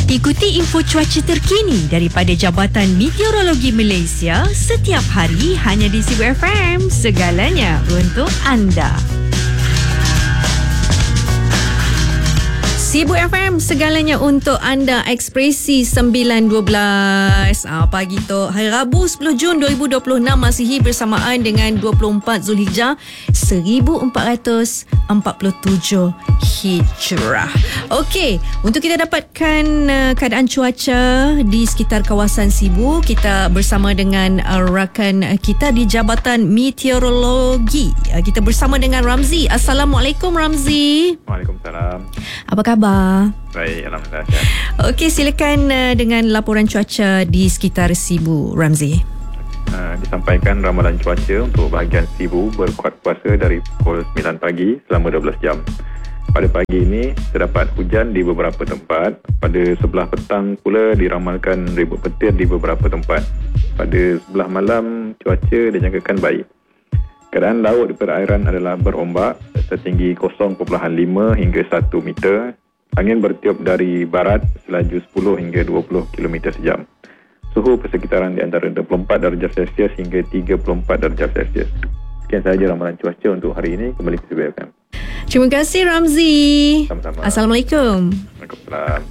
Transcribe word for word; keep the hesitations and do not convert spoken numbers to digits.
Ikuti info cuaca terkini daripada Jabatan Meteorologi Malaysia setiap hari hanya di Sibu F M. Segalanya untuk anda. Sibu F M, segalanya untuk anda. Ekspresi sembilan dua belas ah, pagi tu hari Rabu sepuluh Jun dua ribu dua puluh enam, masihi bersamaan dengan dua puluh empat Zulhijjah seribu empat ratus empat puluh tujuh Hijrah. Okey, untuk kita dapatkan uh, keadaan cuaca di sekitar kawasan Sibu, kita bersama dengan uh, rakan kita di Jabatan Meteorologi. Uh, kita bersama dengan Ramzi. Assalamualaikum Ramzi. Waalaikumsalam. Apa khabar? Baik, alhamdulillah sihat. Okey, silakan uh, dengan laporan cuaca di sekitar Sibu, Ramzi. Uh, disampaikan ramalan cuaca untuk bahagian Sibu berkuat kuasa dari pukul sembilan pagi selama dua belas jam. Pada pagi ini terdapat hujan di beberapa tempat. Pada sebelah petang pula diramalkan ribut petir di beberapa tempat. Pada sebelah malam cuaca dijangkakan baik. Keadaan laut di perairan adalah berombak setinggi kosong perpuluhan lima hingga satu meter. Angin bertiup dari barat selaju sepuluh hingga dua puluh kilometer sejam. Suhu persekitaran di antara dua puluh empat darjah Celsius hingga tiga puluh empat darjah Celsius. Sekian sahaja ramalan cuaca untuk hari ini. Kembali ke C B F M. Terima kasih Ramzi. Sama-sama. Assalamualaikum. Waalaikumsalam.